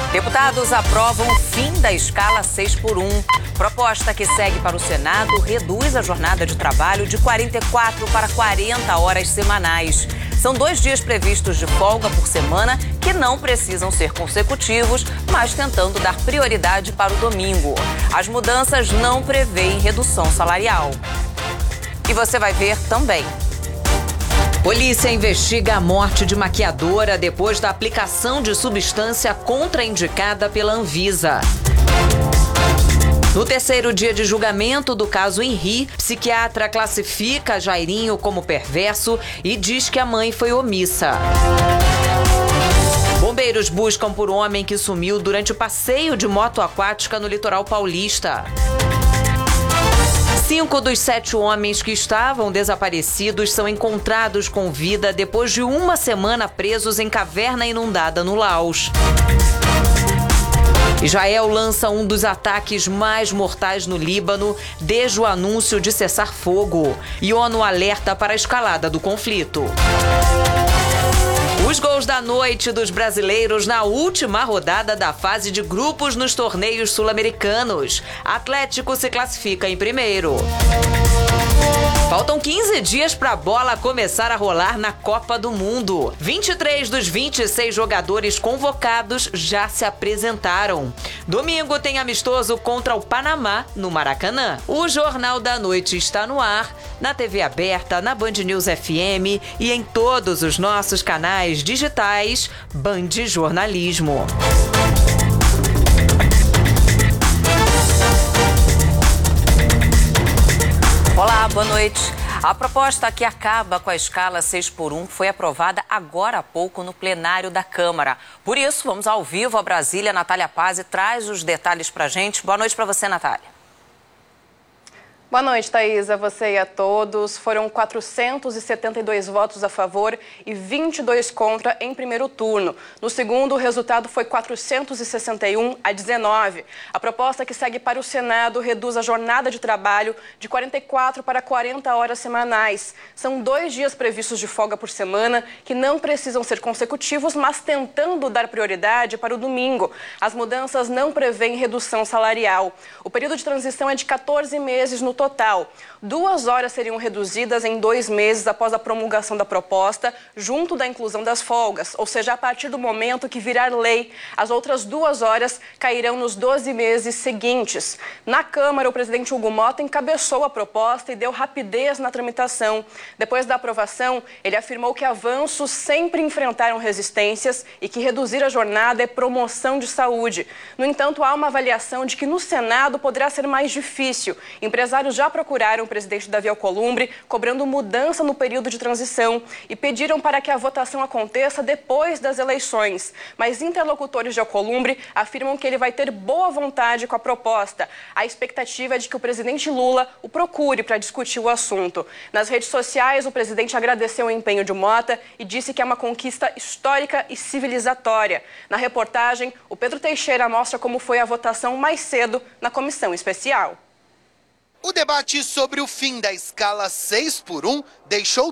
Deputados aprovam o fim da escala 6x1. Proposta que segue para o Senado reduz a jornada de trabalho de 44 para 40 horas semanais. São 2 dias previstos de folga por semana que não precisam ser consecutivos, mas tentando dar prioridade para o domingo. As mudanças não prevêem redução salarial. E você vai ver também. Polícia investiga a morte de maquiadora depois da aplicação de substância contraindicada pela Anvisa. No terceiro dia de julgamento do caso Henri, psiquiatra classifica Jairinho como perverso e diz que a mãe foi omissa. Bombeiros buscam por homem que sumiu durante o passeio de moto aquática no litoral paulista. 5 dos 7 homens que estavam desaparecidos são encontrados com vida depois de 1 semana presos em caverna inundada no Laos. Israel lança um dos ataques mais mortais no Líbano desde o anúncio de cessar fogo. E ONU alerta para a escalada do conflito. Os gols da noite dos brasileiros na última rodada da fase de grupos nos torneios sul-americanos. Atlético se classifica em primeiro. Faltam 15 dias para a bola começar a rolar na Copa do Mundo. 23 dos 26 jogadores convocados já se apresentaram. Domingo tem amistoso contra o Panamá, no Maracanã. O Jornal da Noite está no ar, na TV aberta, na Band News FM e em todos os nossos canais digitais Band Jornalismo. Olá, boa noite. A proposta que acaba com a escala 6x1 foi aprovada agora há pouco no plenário da Câmara. Por isso, vamos ao vivo a Brasília. Natália Pazzi traz os detalhes pra gente. Boa noite para você, Natália. Boa noite, Thaís, a você e a todos. Foram 472 votos a favor e 22 contra em primeiro turno. No segundo, o resultado foi 461 a 19. A proposta que segue para o Senado reduz a jornada de trabalho de 44 para 40 horas semanais. São 2 dias previstos de folga por semana que não precisam ser consecutivos, mas tentando dar prioridade para o domingo. As mudanças não prevêem redução salarial. O período de transição é de 14 meses no total. 2 horas seriam reduzidas em 2 meses após a promulgação da proposta, junto da inclusão das folgas, ou seja, a partir do momento que virar lei, as outras 2 horas cairão nos 12 meses seguintes. Na Câmara, o presidente Hugo Motta encabeçou a proposta e deu rapidez na tramitação. Depois da aprovação, ele afirmou que avanços sempre enfrentaram resistências e que reduzir a jornada é promoção de saúde. No entanto, há uma avaliação de que no Senado poderá ser mais difícil. Empresários já procuraram o presidente Davi Alcolumbre, cobrando mudança no período de transição e pediram para que a votação aconteça depois das eleições. Mas interlocutores de Alcolumbre afirmam que ele vai ter boa vontade com a proposta. A expectativa é de que o presidente Lula o procure para discutir o assunto. Nas redes sociais, o presidente agradeceu o empenho de Motta e disse que é uma conquista histórica e civilizatória. Na reportagem, o Pedro Teixeira mostra como foi a votação mais cedo na comissão especial. O debate sobre o fim da escala 6x1 deixou